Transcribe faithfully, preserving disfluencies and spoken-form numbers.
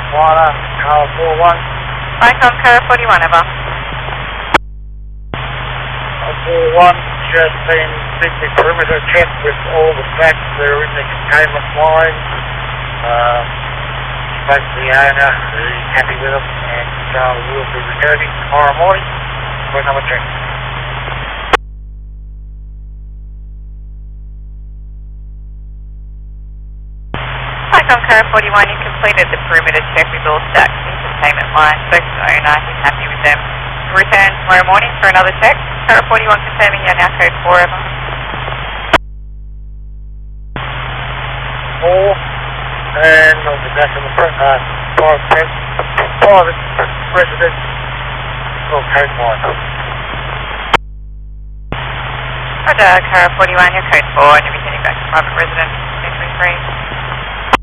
Wada, Car four one. Icon Car forty-one, over. four one, just been did the perimeter check with all the facts that are in the containment line. Uh, spoke to the owner, he's happy with them, and uh, we'll be returning tomorrow morning for another check. Icon Car forty-one, you completed the perimeter check with all stacks in containment line. Spoke to the owner, he's happy with them. Return tomorrow morning for another check. Car forty-one confirming you're now code four, over. Four, and on the back of the front, uh, private, pen, private residence, or code one. Roger, Car forty-one, you're code four, and you're returning back to private residence, two twenty-three.